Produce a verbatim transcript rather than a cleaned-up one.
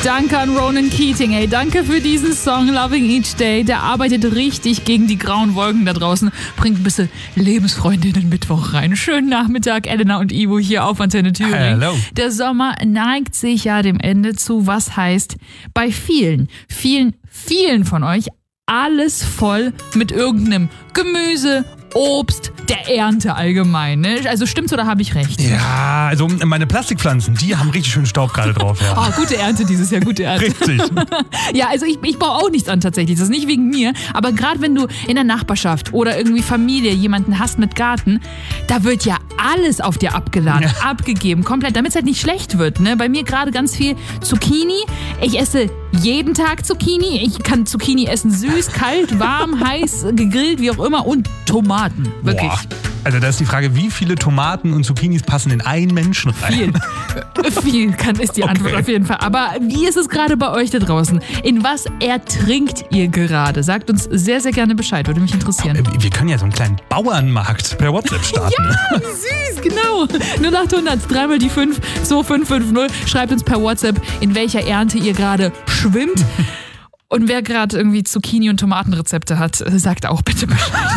Danke an Ronan Keating, ey. Danke für diesen Song Loving Each Day. Der arbeitet richtig gegen die grauen Wolken da draußen. Bringt ein bisschen Lebensfreude in den Mittwoch rein. Schönen Nachmittag, Elena und Ivo hier auf Antenne Thüringen. Hello. Der Sommer neigt sich ja dem Ende zu, was heißt bei vielen, vielen, vielen von euch alles voll mit irgendeinem Gemüse, Obst, der Ernte allgemein. Ne? Also stimmt's oder habe ich recht? Ja, also meine Plastikpflanzen, die haben richtig schön Staub gerade drauf. Ja. Oh, gute Ernte dieses Jahr, gute Ernte. Richtig. Ja, also ich, ich baue auch nichts an tatsächlich. Das ist nicht wegen mir. Aber gerade wenn du in der Nachbarschaft oder irgendwie Familie jemanden hast mit Garten, da wird ja alles auf dir abgeladen, Ja. abgegeben, komplett, damit es halt nicht schlecht wird. Ne? Bei mir gerade ganz viel Zucchini. Ich esse jeden Tag Zucchini. Ich kann Zucchini essen, süß, kalt, warm, heiß, gegrillt, wie auch immer. Und Tomaten, wirklich. Boah. Also da ist die Frage, wie viele Tomaten und Zucchinis passen in einen Menschen rein? Viel. Viel kann, ist die Antwort Okay. auf jeden Fall. Aber wie ist es gerade bei euch da draußen? In was ertrinkt ihr gerade? Sagt uns sehr, sehr gerne Bescheid. Würde mich interessieren. Wir können ja so einen kleinen Bauernmarkt per WhatsApp starten. Ja, süß, genau. null acht hundert, dreimal die fünf, zwei fünf fünf null. Schreibt uns per WhatsApp, in welcher Ernte ihr gerade schwimmt. Und wer gerade irgendwie Zucchini- und Tomatenrezepte hat, sagt auch bitte Bescheid.